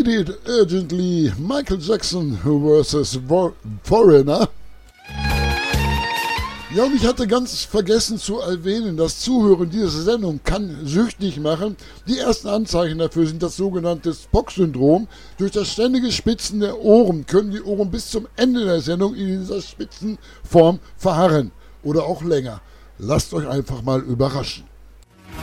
Need It Urgently, Michael Jackson vs. Foreigner. Ja, und ich hatte ganz vergessen zu erwähnen, das Zuhören dieser Sendung kann süchtig machen. Die ersten Anzeichen dafür sind das sogenannte Spock-Syndrom. Durch das ständige Spitzen der Ohren können die Ohren bis zum Ende der Sendung in dieser Spitzenform verharren oder auch länger. Lasst euch einfach mal überraschen.